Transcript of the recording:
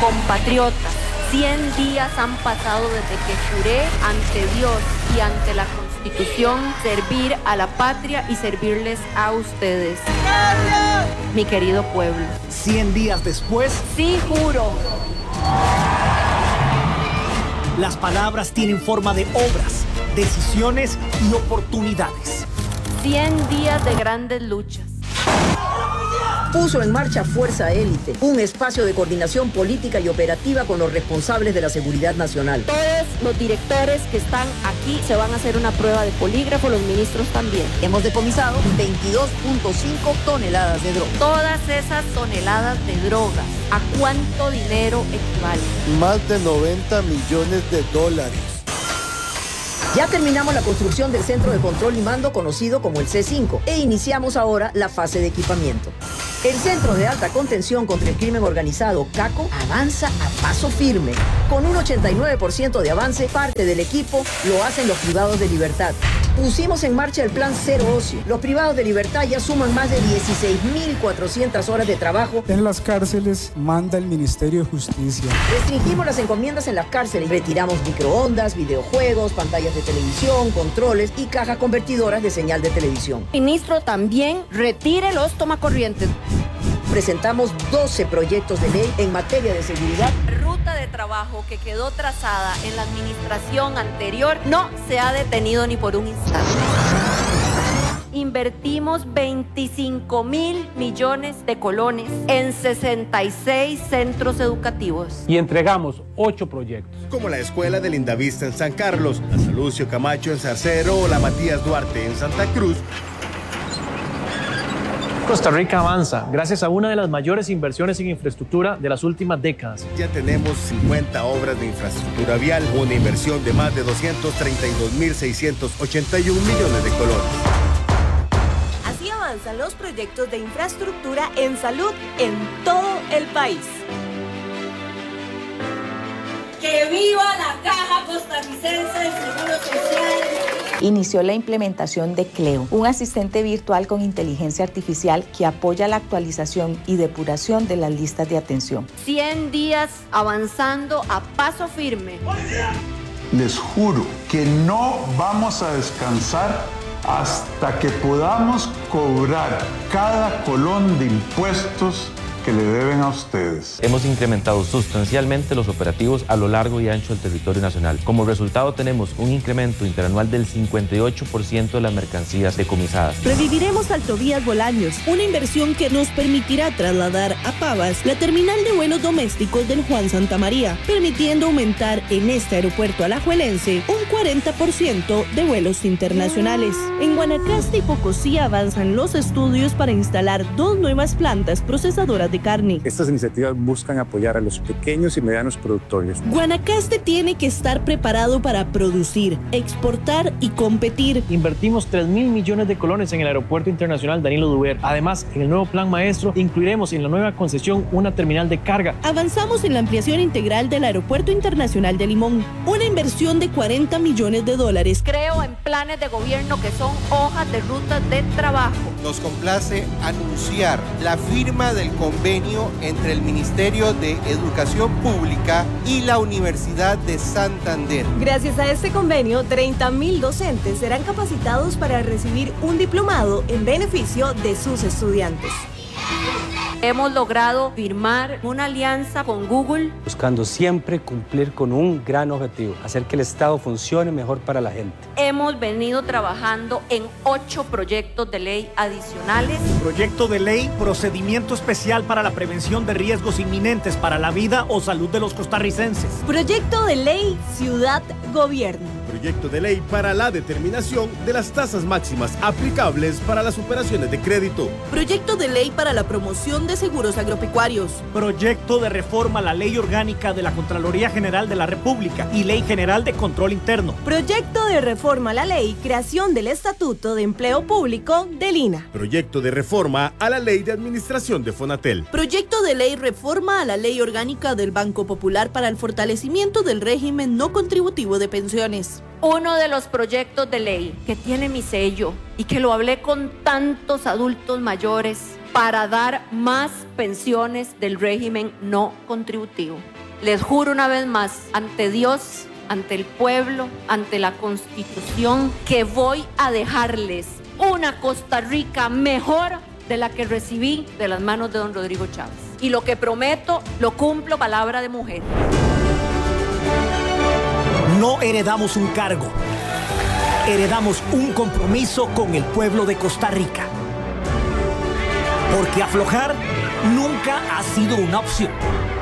Compatriotas, 100 días han pasado desde que juré ante Dios y ante la Constitución servir a la patria y servirles a ustedes. ¡Gracias! Mi querido pueblo. 100 días después. Sí, juro. Las palabras tienen forma de obras, decisiones y oportunidades. 100 días de grandes luchas. Puso en marcha Fuerza Élite, un espacio de coordinación política y operativa con los responsables de la seguridad nacional. Todos los directores que están aquí se van a hacer una prueba de polígrafo, los ministros también. Hemos decomisado 22.5 toneladas de droga. Todas esas toneladas de drogas, ¿a cuánto dinero equivalen? Más de 90 millones de dólares. Ya terminamos la construcción del Centro de Control y Mando conocido como el C5 e iniciamos ahora la fase de equipamiento. El Centro de Alta Contención contra el Crimen Organizado, CACO, avanza a paso firme. Con un 89% de avance, parte del equipo lo hacen los privados de libertad. Pusimos en marcha el plan Cero Ocio. Los privados de libertad ya suman más de 16.400 horas de trabajo. En las cárceles manda el Ministerio de Justicia. Restringimos las encomiendas en las cárceles. Retiramos microondas, videojuegos, pantallas de televisión, controles y cajas convertidoras de señal de televisión. Ministro, también retire los tomacorrientes. Presentamos 12 proyectos de ley en materia de seguridad. La ruta de trabajo que quedó trazada en la administración anterior no se ha detenido ni por un instante. Invertimos 25.000 millones de colones en 66 centros educativos. Y entregamos 8 proyectos. Como la Escuela de Lindavista en San Carlos, la Salucio Camacho en Zarcero o la Matías Duarte en Santa Cruz. Costa Rica avanza gracias a una de las mayores inversiones en infraestructura de las últimas décadas. Ya tenemos 50 obras de infraestructura vial, una inversión de más de 232.681 millones de colones. Así avanzan los proyectos de infraestructura en salud en todo el país. ¡Que viva la Caja Costarricense del Seguro Social! Inició la implementación de Cleo, un asistente virtual con inteligencia artificial que apoya la actualización y depuración de las listas de atención. 100 días avanzando a paso firme. Les juro que no vamos a descansar hasta que podamos cobrar cada colón de impuestos que le deben a ustedes. Hemos incrementado sustancialmente los operativos a lo largo y ancho del territorio nacional. Como resultado tenemos un incremento interanual del 58% de las mercancías decomisadas. Reviviremos Altovías Bolaños, una inversión que nos permitirá trasladar a Pavas la terminal de vuelos domésticos del Juan Santamaría, permitiendo aumentar en este aeropuerto alajuelense un 40% de vuelos internacionales. En Guanacaste y Pocosí avanzan los estudios para instalar 2 nuevas plantas procesadoras de carne. Estas iniciativas buscan apoyar a los pequeños y medianos productores. Guanacaste tiene que estar preparado para producir, exportar y competir. Invertimos 3.000 millones de colones en el Aeropuerto Internacional Danilo Duber. Además, en el nuevo Plan Maestro incluiremos en la nueva concesión una terminal de carga. Avanzamos en la ampliación integral del Aeropuerto Internacional de Limón, una inversión de $40 millones. Creo en planes de gobierno que son hojas de rutas de trabajo. Nos complace anunciar la firma del convenio entre el Ministerio de Educación Pública y la Universidad de Santander. Gracias a este convenio, 30.000 docentes serán capacitados para recibir un diplomado en beneficio de sus estudiantes. Hemos logrado firmar una alianza con Google, buscando siempre cumplir con un gran objetivo, hacer que el Estado funcione mejor para la gente. Hemos venido trabajando en 8 proyectos de ley adicionales. Proyecto de ley, procedimiento especial para la prevención de riesgos inminentes para la vida o salud de los costarricenses. Proyecto de ley Ciudad-Gobierno. Proyecto de ley para la determinación de las tasas máximas aplicables para las operaciones de crédito. Proyecto de ley para la promoción de seguros agropecuarios. Proyecto de reforma a la Ley Orgánica de la Contraloría General de la República y Ley General de Control Interno. Proyecto de reforma a la Ley Creación del Estatuto de Empleo Público del INAH. Proyecto de reforma a la Ley de Administración de Fonatel. Proyecto de ley reforma a la Ley Orgánica del Banco Popular para el fortalecimiento del régimen no contributivo de pensiones. Uno de los proyectos de ley que tiene mi sello y que lo hablé con tantos adultos mayores para dar más pensiones del régimen no contributivo. Les juro una vez más, ante Dios, ante el pueblo, ante la Constitución, que voy a dejarles una Costa Rica mejor de la que recibí de las manos de don Rodrigo Chávez. Y lo que prometo, lo cumplo, palabra de mujer. No heredamos un cargo, heredamos un compromiso con el pueblo de Costa Rica. Porque aflojar nunca ha sido una opción.